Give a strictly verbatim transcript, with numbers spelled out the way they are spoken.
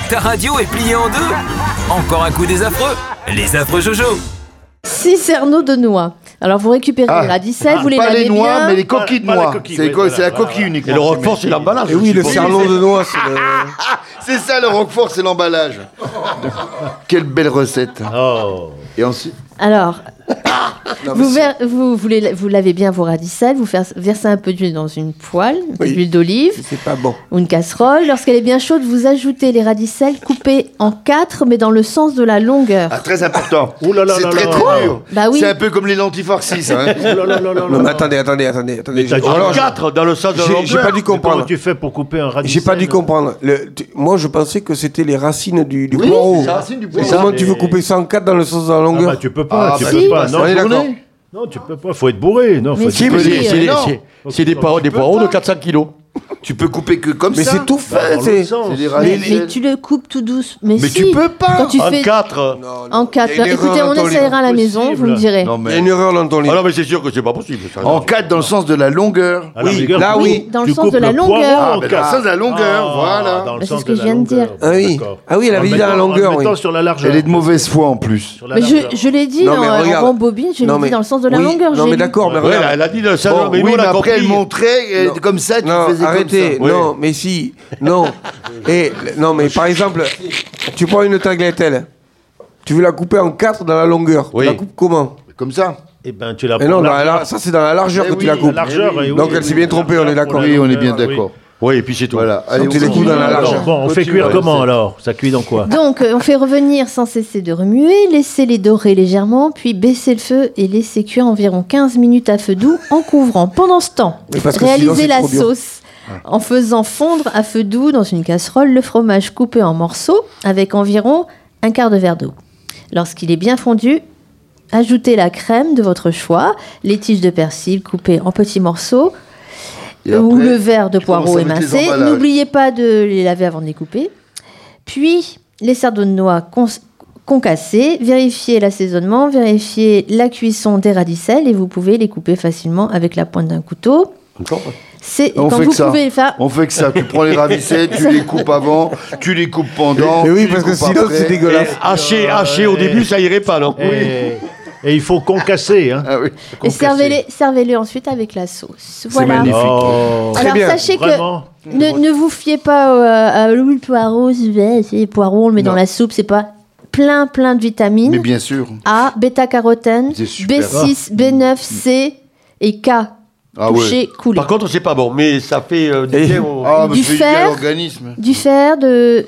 Ta radio est pliée en deux. Encore un coup des affreux. Les affreux Jojo. six cerneaux de noix. Alors vous récupérez Ah. les radicelles, Ah, vous les pas lavez les noix, bien. mais les coquilles de Pas- pas la noix. coquille, C'est oui, quoi- voilà, c'est la voilà, coquille voilà. uniquement. Et le roquefort, c'est l'emballage. Et oui, le aussi. cernon de noix, c'est le... C'est ça le roquefort, c'est l'emballage. Quelle belle recette. Oh. Et ensuite, Alors, Non, mais vous, c'est- ver- vous, vous, les- vous lavez bien vos radicelles, vous faire- versez un peu d'huile dans une poêle, un peu Oui. d'huile d'olive c'est pas bon. ou une casserole. Lorsqu'elle est bien chaude, vous ajoutez les radicelles coupées en quatre, mais dans le sens de la longueur. ah, très important. Ouh là là c'est là très là. très dur. Bah oui. C'est un peu comme les lentilles farcies, ça. Hein. Oh là là là là là Non, mais là. attendez, attendez, attendez. attendez. Mais t'as J'ai- dit alors, quatre dans le sens de j'ai- l'envers. j'ai pas dû Mais comment comprendre. tu fais pour couper un radicelle? J'ai pas dû comprendre. Le- tu- moi, je pensais que c'était les racines du, du Oui, poireau. c'est la racine du Mais poireau. comment Et- tu veux couper ça en quatre dans le sens de la Ah longueur bah, tu peux pas, Ah, tu bah, peux si. pas. Non, On est faut- d'accord. non, tu peux pas, faut être bourré. Non, faut Mais être si, Si, mais Oui, c'est- c'est euh, des- non. c'est- c'est des poireaux, des peux poireaux de pas. quatre cents kilos. Tu peux couper que comme Mais ça. c'est tout Bah, fait. dans c'est- l'autre sens. C'est des Mais, radicelles. mais tu le coupes tout douce. Mais, Mais si, tu peux pas. Quand tu En fais quatre. en quatre. Il y a une Écoutez, erreur on dans ton essaiera à la maison, Possible. vous me direz. Non, Il y a mais... une erreur dans ton Ah livre. non, mais c'est sûr que c'est pas possible. ça. En quatre dans le sens de la longueur. À la Oui, rigueur, là, tu oui. coupes- Dans le tu sens coupes de la le longueur. poireau Ah, en mais quatre. dans le sens de la longueur, Ah, voilà. dans le Mais c'est sens ce que de je la viens de dire. longueur. Ah oui. D'accord. Ah oui, elle En avait dit mettant- dans la en longueur, mettant oui. sur la largeur. Elle est de mauvaise foi en plus. Sur la Mais je, largeur. je l'ai dit Non, en, mais en regarde. rembobine, je l'ai Non, dit mais- dans le sens de la oui, longueur. Non, j'ai mais dit. d'accord, mais Ouais, regarde. elle a dit dans ça, Bon, mais nous oui, on mais a après, elle compris. montrait, et Non. comme ça, tu Non, faisais arrêtez. comme ça. Non, mais si. Non. Et, non, mais par exemple, tu prends une tagliatelle. Tu veux la couper en quatre dans la longueur. Oui. Tu la coupes comment? Comme ça. Eh ben, tu la Mais non, prends dans la largeur. lar- ça c'est dans la largeur Eh que oui, tu la la coupes. largeur, Eh oui. et Donc oui, elle s'est oui, bien trompée, on est largeur d'accord. pour la Oui, on est bien longueur, oui. d'accord. Oui, et puis c'est tout. Voilà. Allez, Donc, tu on les coupes dans la continue. largeur. Bon, on fait Continue, cuire ouais, comment c'est- alors? Ça cuit dans quoi? Donc, euh, on fait revenir sans cesser de remuer, laissez-les dorer légèrement, puis baisser le feu et laisser cuire environ quinze minutes à feu doux en couvrant. Pendant ce temps, Oui, parce que sinon, réalisez c'est la trop dur. sauce en faisant fondre à feu doux dans une casserole le fromage coupé en morceaux avec environ un quart de verre d'eau. Lorsqu'il est bien fondu, ajoutez la crème de votre choix, les tiges de persil coupées en petits morceaux, Et ou après, le verre de je commence poireaux avec les émincé. emballages. N'oubliez pas de les laver avant de les couper. Puis, les cerneaux de noix con- concassés. Vérifiez l'assaisonnement, vérifiez la cuisson des radicelles et vous pouvez les couper facilement avec la pointe d'un couteau. Encore. C'est On quand fait vous que ça. pouvez faire. On fait que ça. Tu prends les ravissets, tu les coupes avant, tu les coupes pendant. Mais oui, tu les parce que coupes sinon après. c'est dégueulasse. Haché, haché au début, ça irait pas, non? Et, et il faut concasser, hein. Ah oui. Et servez-les, servez-les ensuite avec la sauce. Voilà. magnifique. Oh, Très Alors bien. sachez que vraiment. ne, ne vous fiez pas euh, à l'huile poireau, c'est c'est poireau, on le met Non. dans la soupe, c'est pas plein plein de vitamines. Mais bien sûr. A, bêta-carotène, C'est super. B six, B neuf, C et K. Ah Touché, coulé. Par contre, c'est pas bon, mais ça fait euh, du Et- bien au- Ah, mais Du c'est bien fer. l'organisme. Du fer, de,